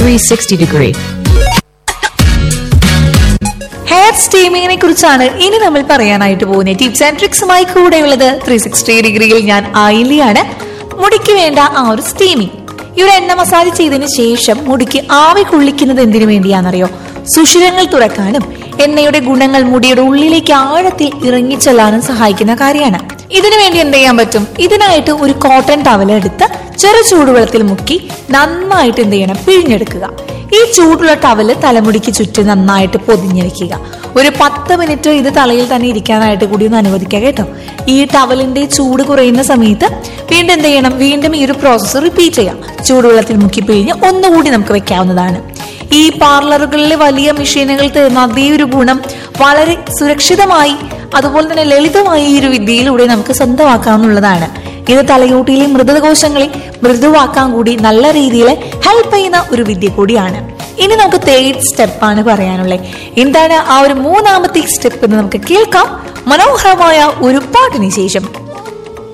360 degree. Hair സ്റ്റീമിങ്ങിനെ കുറിച്ചാണ് ഇനി നമ്മൾ പറയാനായിട്ട് പോകുന്നത്. ടിപ്സ് ആൻഡ് ട്രിക്സുമായി കൂടെയുള്ളത് 360 ഡിഗ്രിയിൽ ഞാൻ ആയില്യാണ്. മുടിക്ക് വേണ്ട ആ ഒരു സ്റ്റീമിങ്, ഈ ഒരു എണ്ണ മസാജ് ചെയ്തതിനു ശേഷം മുടിക്ക് ആവി കൊള്ളിക്കുന്നത് എന്തിനു വേണ്ടിയാണെന്നറിയോ? സുഷിരങ്ങൾ തുറക്കാനും എണ്ണയുടെ ഗുണങ്ങൾ മുടിയുടെ ഉള്ളിലേക്ക് ആഴത്തിൽ ഇറങ്ങിച്ചെല്ലാനും സഹായിക്കുന്ന കാര്യമാണ്. ഇതിനു വേണ്ടി എന്ത് ചെയ്യാൻ പറ്റും? ഇതിനായിട്ട് ഒരു കോട്ടൺ ടവൽ എടുത്ത് ചെറു ചൂടുവെള്ളത്തിൽ മുക്കി നന്നായിട്ട് എന്ത് ചെയ്യണം? പിഴിഞ്ഞെടുക്കുക. ഈ ചൂടുള്ള ടവല് തലമുടിക്ക് ചുറ്റും നന്നായിട്ട് പൊതിഞ്ഞു വെക്കുക. ഒരു 10 മിനിറ്റ് ഇത് തലയിൽ തന്നെ ഇരിക്കാനായിട്ട് കൂടി ഒന്ന് അനുവദിക്കുക കേട്ടോ. ഈ ടവലിന്റെ ചൂട് കുറയുന്ന സമയത്ത് വീണ്ടും എന്ത് ചെയ്യണം? വീണ്ടും ഈ ഒരു പ്രോസസ്സ് റിപ്പീറ്റ് ചെയ്യാം. ചൂടുവെള്ളത്തിൽ മുക്കി പിഴിഞ്ഞ് ഒന്നുകൂടി നമുക്ക് വെക്കാവുന്നതാണ്. ഈ പാർലറുകളിലെ വലിയ മെഷീനുകൾ തരുന്ന അതേ ഒരു ഗുണം വളരെ സുരക്ഷിതമായി അതുപോലെ തന്നെ ലളിതമായി ഈ ഒരു വിദ്യയിലൂടെ നമുക്ക് സ്വന്തമാക്കാവുന്നതാണ്. ഇത് തലയോട്ടിയിലെ മൃദുകോശങ്ങളെ മൃദുവാക്കാൻ കൂടി നല്ല രീതിയിൽ ഹെൽപ്പ് ചെയ്യുന്ന ഒരു വിദ്യ കൂടിയാണ്. ഇനി നമുക്ക് 3rd സ്റ്റെപ്പാണ് പറയാനുള്ളത്. എന്താണ് ആ ഒരു 3ാമത്തെ സ്റ്റെപ്പ് എന്ന് നമുക്ക് കേൾക്കാം മനോഹരമായ ഒരു പാട്ടിന് ശേഷം.